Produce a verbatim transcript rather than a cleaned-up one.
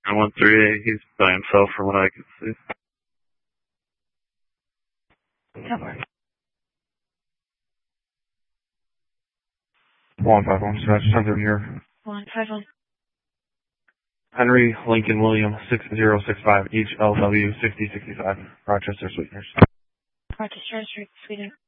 nine one three eight, he's by himself from what I can see. That works. one five one, dispatch, center here. one five one. Henry Lincoln William six zero six five H L W sixty sixty-five, Rochester Sweeteners. Rochester Street, Sweden.